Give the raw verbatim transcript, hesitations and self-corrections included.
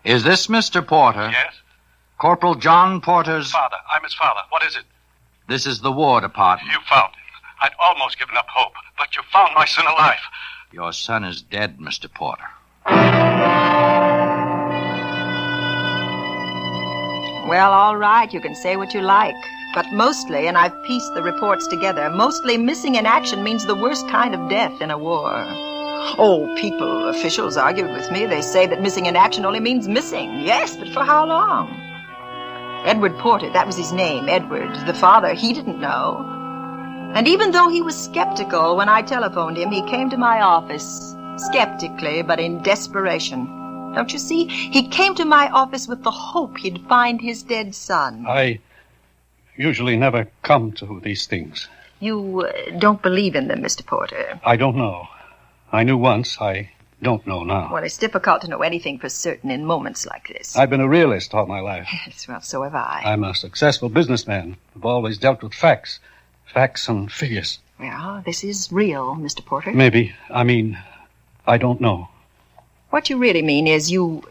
Is this Mister Porter? Yes? Corporal John Porter's... Father. I'm his father. What is it? This is the War Department. You found him. I'd almost given up hope, but you found my son alive. Your son is dead, Mister Porter. Well, all right, you can say what you like. But mostly, and I've pieced the reports together, mostly missing in action means the worst kind of death in a war. Oh, people, officials argued with me. They say that missing in action only means missing. Yes, but for how long? Edward Porter, that was his name, Edward. The father, he didn't know. And even though he was skeptical when I telephoned him, he came to my office, skeptically, but in desperation. Don't you see? He came to my office with the hope he'd find his dead son. I usually never come to these things. You uh, don't believe in them, Mister Porter? I don't know. I knew once. I don't know now. Well, it's difficult to know anything for certain in moments like this. I've been a realist all my life. Yes, well, so have I. I'm a successful businessman. I've always dealt with facts. Facts and figures. Well, this is real, Mister Porter. Maybe. I mean, I don't know. What you really mean is you